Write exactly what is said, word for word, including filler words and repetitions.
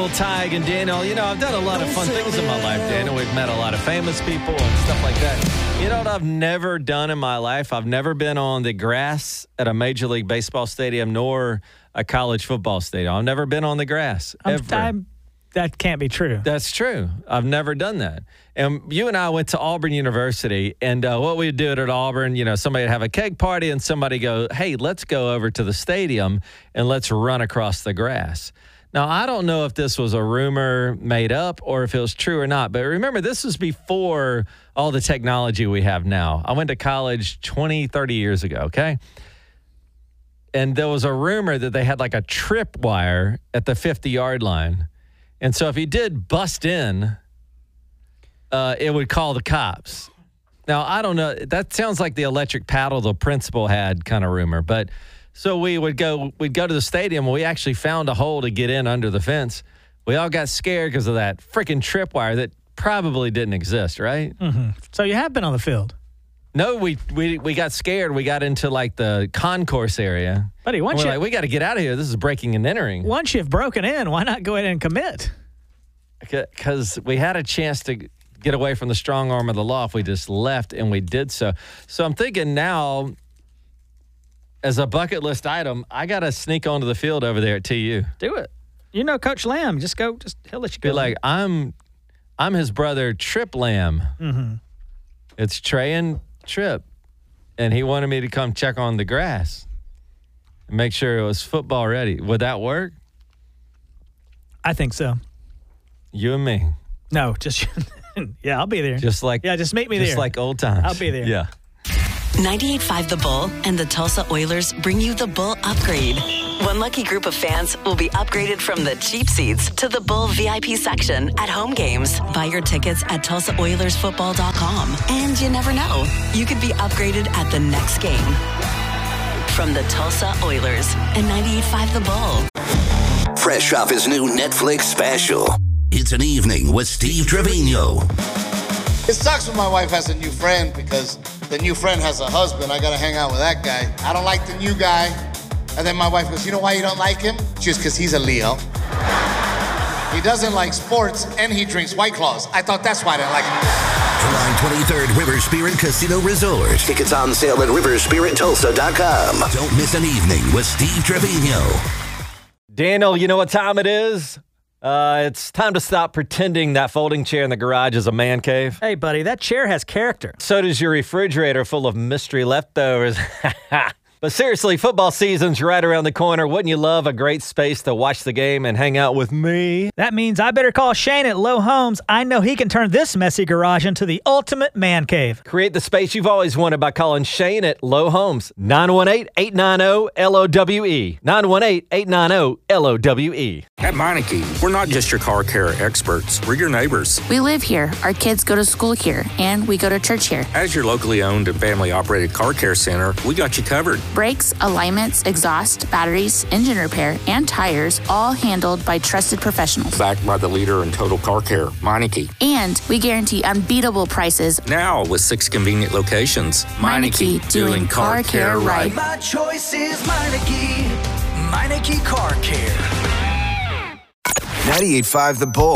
Tig and Daniel, you know, I've done a lot of fun things in my life, Daniel. We've met a lot of famous people and stuff like that. You know what I've never done in my life? I've never been on the grass at a Major League Baseball stadium nor a college football stadium. I've never been on the grass, ever. I'm, that can't be true. That's true. I've never done that. And you and I went to Auburn University, and uh, what we'd do at Auburn, you know, somebody would have a keg party, and somebody go, hey, let's go over to the stadium, and let's run across the grass. Now, I don't know if this was a rumor made up or if it was true or not, but remember, this was before all the technology we have now. I went to college twenty, thirty years ago, okay? And there was a rumor that they had like a trip wire at the fifty-yard line. And so if he did bust in, uh, it would call the cops. Now, I don't know. That sounds like the electric paddle the principal had kind of rumor, but... So we would go, we'd go to the stadium. We actually found a hole to get in under the fence. We all got scared because of that freaking tripwire that probably didn't exist, right? Mm-hmm. So you have been on the field. No, we we we got scared. We got into like the concourse area. Buddy, once we're you, like, we got to get out of here. This is breaking and entering. Once you've broken in, why not go ahead and commit? Because we had a chance to get away from the strong arm of the law if we just left, and we did so. So I'm thinking now, as a bucket list item, I got to sneak onto the field over there at T U. Do it. You know Coach Lamb. Just go. Just he'll let you go. Be like, I'm I'm his brother, Trip Lamb. Mm-hmm. It's Trey and Trip. And he wanted me to come check on the grass and make sure it was football ready. Would that work? I think so. You and me. No, just, yeah, I'll be there. Just like, yeah, just meet me just there. Just like old times. I'll be there. Yeah. ninety-eight point five The Bull and the Tulsa Oilers bring you the Bull Upgrade. One lucky group of fans will be upgraded from the cheap seats to the Bull V I P section at home games. Buy your tickets at Tulsa Oilers Football dot com. And you never know, you could be upgraded at the next game. From the Tulsa Oilers and ninety-eight point five The Bull. Fresh off his new Netflix special, it's An Evening with Steve Trevino. It sucks when my wife has a new friend because the new friend has a husband. I gotta hang out with that guy. I don't like the new guy. And then my wife goes, you know why you don't like him? Just because he's a Leo. He doesn't like sports and he drinks White Claws. I thought that's why I didn't like him. July twenty-third, River Spirit Casino Resort. Tickets on sale at river spirit tulsa dot com. Don't miss An Evening with Steve Trevino. Daniel, you know what time it is? Uh, it's time to stop pretending that folding chair in the garage is a man cave. Hey, buddy, that chair has character. So does your refrigerator full of mystery leftovers. But seriously, football season's right around the corner. Wouldn't you love a great space to watch the game and hang out with me? That means I better call Shane at Low Homes. I know he can turn this messy garage into the ultimate man cave. Create the space you've always wanted by calling Shane at Low Homes. nine one eight, eight nine zero, L O W E. nine one eight, eight nine zero, L O W E. At Meineke, we're not just your car care experts. We're your neighbors. We live here. Our kids go to school here, and we go to church here. As your locally owned and family-operated car care center, we got you covered. Brakes, alignments, exhaust, batteries, engine repair, and tires, all handled by trusted professionals. Backed by the leader in total car care, Meineke. And we guarantee unbeatable prices. Now with six convenient locations. Meineke, doing, doing car, car care right. My choice is Meineke. Meineke Car Care. ninety-eight point five The Bull.